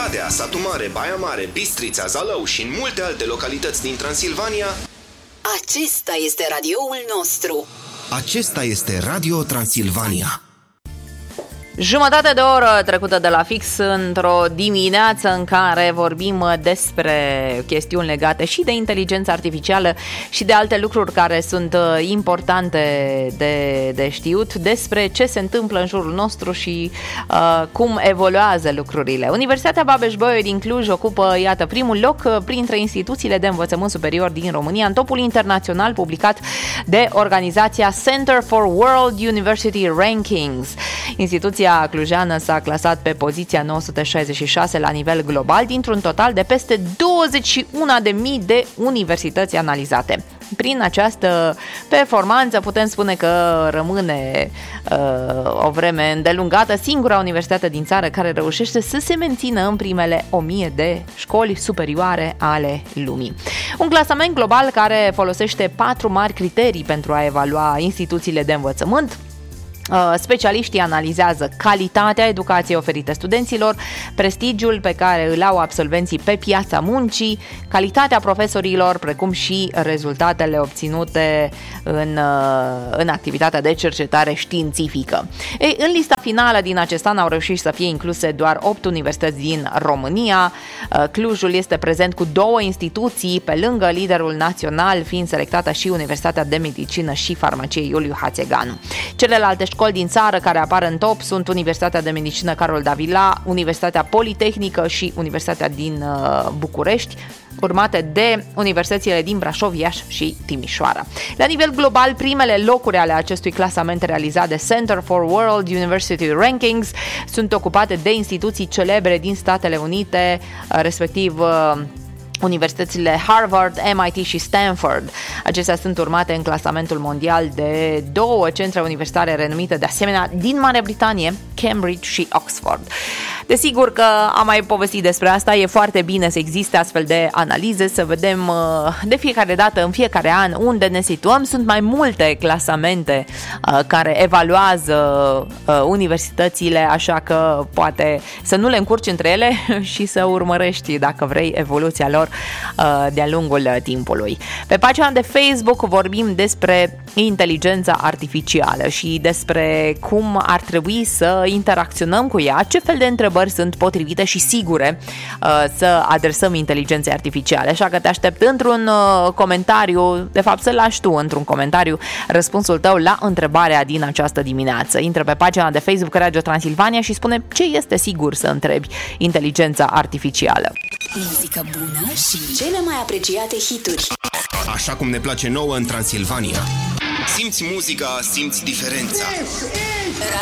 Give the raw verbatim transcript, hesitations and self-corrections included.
Oradea, Satu Mare, Baia Mare, Bistrița, Zalău și în multe alte localități din Transilvania. Acesta este radioul nostru. Acesta este Radio Transilvania. Jumătate de oră trecută de la fix într-o dimineață în care vorbim despre chestiuni legate și de inteligența artificială și de alte lucruri care sunt importante de, de știut, despre ce se întâmplă în jurul nostru și uh, cum evoluează lucrurile. Universitatea Babeș-Bolyai din Cluj ocupă, iată, primul loc printre instituțiile de învățământ superior din România în topul internațional publicat de organizația Center for World University Rankings. Instituția clujană s-a clasat pe poziția nouă sute șaizeci și șase la nivel global dintr-un total de peste douăzeci și unu de mii de universități analizate. Prin această performanță putem spune că rămâne uh, o vreme îndelungată singura universitate din țară care reușește să se mențină în primele o mie de școli superioare ale lumii. Un clasament global care folosește patru mari criterii pentru a evalua instituțiile de învățământ. Specialiștii analizează calitatea educației oferite studenților, prestigiul pe care îl au absolvenții pe piața muncii, calitatea profesorilor, precum și rezultatele obținute în, în activitatea de cercetare științifică. Ei, în lista finală din acest an au reușit să fie incluse doar opt universități din România. Clujul este prezent cu două instituții, pe lângă liderul național, fiind selectată și Universitatea de Medicină și Farmacie Iuliu Hațeganu. Celelalte școli din țară care apar în top sunt Universitatea de Medicină Carol Davila, Universitatea Politehnică și Universitatea din București, urmate de universitățile din Brașov, Iași și Timișoara. La nivel global, primele locuri ale acestui clasament realizat de Center for World University Rankings sunt ocupate de instituții celebre din Statele Unite, respectiv universitățile Harvard, M I T și Stanford. Acestea sunt urmate în clasamentul mondial de două centre universitare renumite de asemenea din Marea Britanie, Cambridge și Oxford. Desigur că am mai povestit despre asta, e foarte bine să existe astfel de analize, să vedem de fiecare dată, în fiecare an, unde ne situăm. Sunt mai multe clasamente care evaluează universitățile, așa că poate să nu le încurci între ele și să urmărești, dacă vrei, evoluția lor de-a lungul timpului. Pe pagina de Facebook vorbim despre inteligența artificială și despre cum ar trebui să interacționăm cu ea, ce fel de întrebări sunt potrivite și sigure uh, să adresăm inteligenței artificiale. Așa că te aștept într-un uh, comentariu, de fapt să lași tu într-un comentariu răspunsul tău la întrebarea din această dimineață. Intră pe pagina de Facebook Radio Transilvania și spune ce este sigur să întrebi inteligența artificială. Muzică bună și cele mai apreciate hituri. Așa cum ne place nouă în Transilvania. Simți muzica, simți diferența.